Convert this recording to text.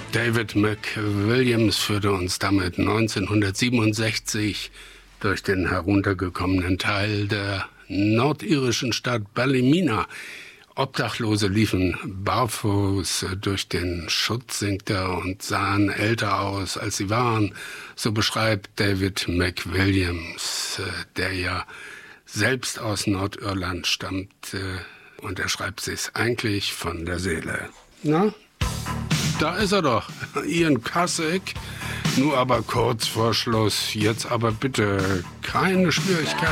David McWilliams führte uns damit 1967 durch den heruntergekommenen Teil der nordirischen Stadt Ballymena. Obdachlose liefen barfuß durch den Schutt, singt er, und sahen älter aus, als sie waren. So beschreibt David McWilliams, der ja selbst aus Nordirland stammt. Und er schreibt sich's eigentlich von der Seele. Na? Da ist er doch, Ian Cussick. Nur aber kurz vor Schluss. Jetzt aber bitte keine Schwierigkeiten.